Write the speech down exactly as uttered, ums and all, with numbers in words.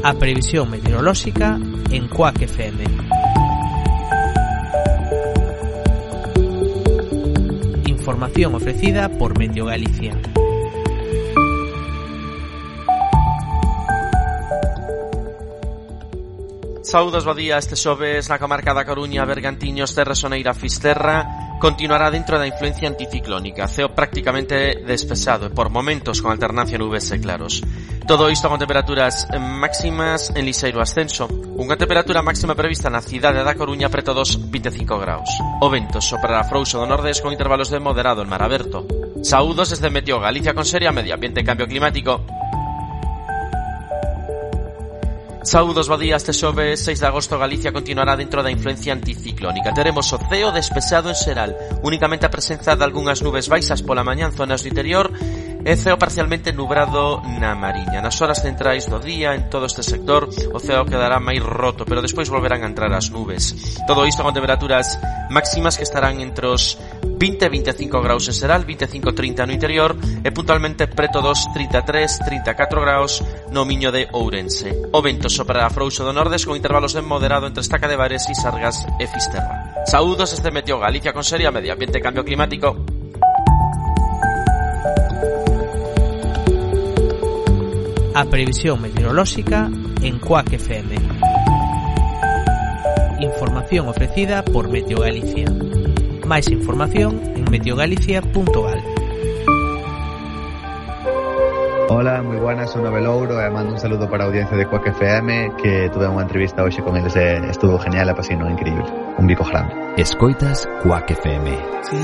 A previsión meteorolóxica en Cuac F M. Información ofrecida por Meteo Galicia. Saúdos, bo día. Este xoves na comarca da Coruña, Bergantiños, Terra Soneira, Fisterra continuará dentro da influencia anticiclónica, ceo prácticamente despexado e por momentos con alternancia nubes e claros. Todo isto con temperaturas máximas en lixeiro ascenso. Unha temperatura máxima prevista na cidade da Coruña preto dos vinte e cinco graus. O vento soprará frouxo do nordés con intervalos de moderado en mar aberto. Saúdos desde Meteo Galicia con Seria Medio Ambiente e Cambio Climático. Saúdos, bo día. Este xoves seis de agosto Galicia continuará dentro da influencia anticiclónica. Teremos o ceo despexado en xeral, únicamente a presenza de algunhas nubes baixas pola mañá en zonas do interior e ceo parcialmente nubrado na Mariña. Nas horas centrais do día, en todo este sector, o ceo quedará máis roto, pero despois volverán a entrar as nubes. Todo isto con temperaturas máximas que estarán entre os vinte e vinte e cinco graus en xeral, vinte e cinco a trinta no interior e puntualmente preto dos trinta e tres a trinta e catro graus no Miño de Ourense. O vento soprará frouxo do nordes con intervalos de moderado entre Estaca de Bares e Sargas e Fisterra. Saúdos, este Meteo Galicia con Seria Medio Ambiente e Cambio Climático. A previsión meteorolóxica en Cuac F M. Información ofrecida por Meteo Galicia. Máis información en meteogalicia punto gal. Hola, moi buenas, son Nobel Ouro e mando un saludo para a audiencia de Cuac F M, que tuve unha entrevista hoxe con eles e estuvo genial e pasino increíble. Un bico grande. Escoitas Cuac F M.